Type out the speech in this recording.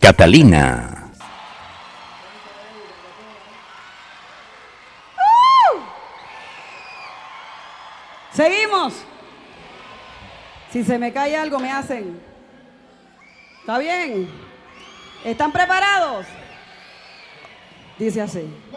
Catalina. Seguimos. Si se me cae algo, me hacen. ¿Está bien? ¿Están preparados? Dice así.